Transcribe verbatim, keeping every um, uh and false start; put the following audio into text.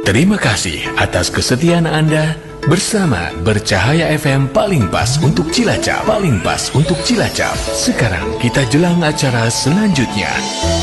Terima kasih atas kesetiaan Anda bersama Bercahaya F M paling pas untuk Cilacap. Paling pas untuk Cilacap. Sekarang kita jelang acara selanjutnya.